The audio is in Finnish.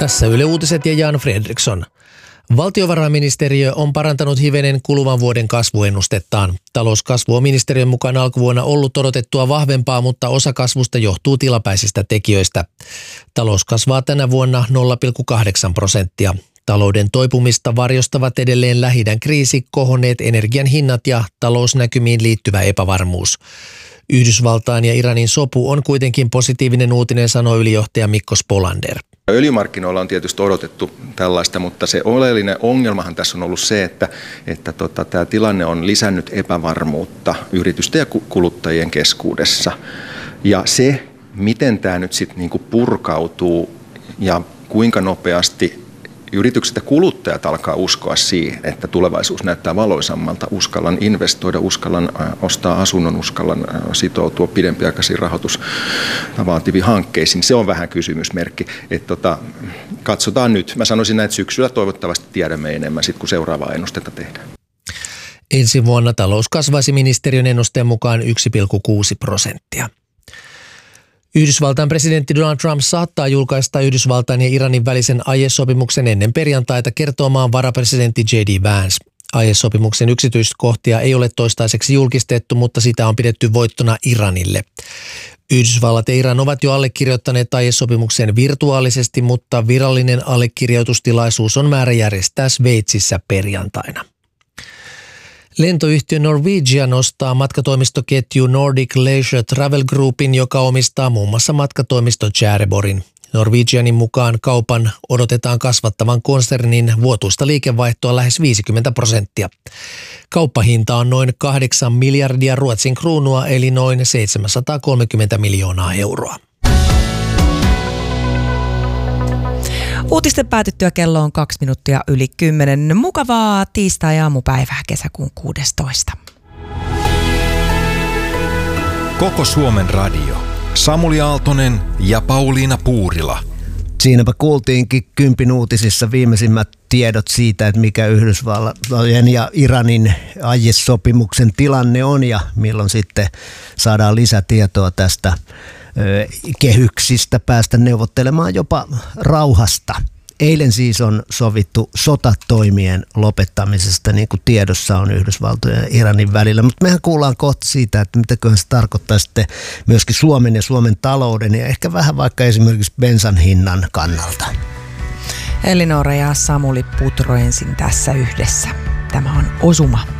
Tässä Yle Uutiset ja Jan Fredriksson. Valtiovarainministeriö on parantanut hivenen kuluvan vuoden kasvuennustettaan. Talouskasvu on ministeriön mukaan alkuvuonna ollut odotettua vahvempaa, mutta osa kasvusta johtuu tilapäisistä tekijöistä. Talous kasvaa tänä vuonna 0,8%. Talouden toipumista varjostavat edelleen Lähi-idän kriisi, kohonneet energian hinnat ja talousnäkymiin liittyvä epävarmuus. Yhdysvaltain ja Iranin sopu on kuitenkin positiivinen uutinen, sanoi ylijohtaja Mikko Spolander. Öljymarkkinoilla on tietysti odotettu tällaista, mutta se oleellinen ongelmahan tässä on ollut se, että tämä tilanne on lisännyt epävarmuutta yritysten ja kuluttajien keskuudessa. Ja se, miten tämä nyt sitten niinku purkautuu ja kuinka nopeasti yritykset ja kuluttajat alkaa uskoa siihen, että tulevaisuus näyttää valoisammalta, uskallan investoida, uskallan ostaa asunnon, uskallan sitoutua pidempiaikaisiin rahoitusta vaativiin hankkeisiin. Se on vähän kysymysmerkki. Katsotaan nyt. Mä sanoisin, että syksyllä toivottavasti tiedämme enemmän, sit kun seuraavaa ennustetta tehdään. Ensi vuonna talous kasvaisi ministeriön ennusteen mukaan 1,6%. Yhdysvaltain presidentti Donald Trump saattaa julkaista Yhdysvaltain ja Iranin välisen aiesopimuksen ennen perjantaita, kertoo maan varapresidentti J.D. Vance. Aiesopimuksen yksityiskohtia ei ole toistaiseksi julkistettu, mutta sitä on pidetty voittona Iranille. Yhdysvallat ja Iran ovat jo allekirjoittaneet aiesopimuksen virtuaalisesti, mutta virallinen allekirjoitustilaisuus on määrä järjestää Sveitsissä perjantaina. Lentoyhtiö Norwegian ostaa matkatoimistoketju Nordic Leisure Travel Groupin, joka omistaa muun muassa matkatoimisto Tjäreborgin. Norwegianin mukaan kaupan odotetaan kasvattavan konsernin vuotuista liikevaihtoa lähes 50%. Kauppahinta on noin 8 miljardia Ruotsin kruunua eli noin 730 miljoonaa euroa. Uutisten päätyttyä kello on 2 minuuttia yli 10. Mukavaa tiistai-aamupäivää kesäkuun 16. Koko Suomen radio. Samuli Aaltonen ja Pauliina Puurila. Siinäpä kuultiinkin Kympin uutisissa viimeisimmät tiedot siitä, että mikä Yhdysvaltojen ja Iranin aiesopimuksen tilanne on ja milloin sitten saadaan lisätietoa tästä kehyksistä päästä neuvottelemaan jopa rauhasta. Eilen siis on sovittu sotatoimien lopettamisesta, niin kuin tiedossa on Yhdysvaltojen ja Iranin välillä. Mutta mehän kuullaan kohta siitä, että mitäköhän se tarkoittaa sitten myöskin Suomen ja Suomen talouden ja ehkä vähän vaikka esimerkiksi bensan hinnan kannalta. Elinora ja Samuli Putro ensin tässä yhdessä. Tämä on Osuma.